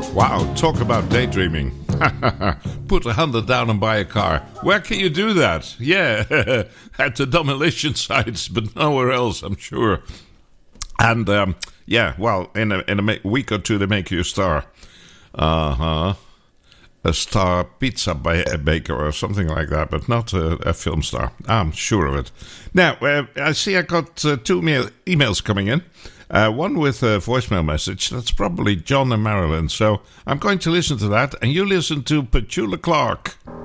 Wow, talk about daydreaming. Put 100 down and buy a car. Where can you do that? Yeah, at the demolition sites, but nowhere else, I'm sure. And, yeah, well, in a week or two, they make you a star. Uh-huh. A star pizza baker or something like that, but not a film star. I'm sure of it. Now, I see I got two emails coming in. One with a voicemail message. That's probably John in Maryland. So I'm going to listen to that, and you listen to Petula Clark.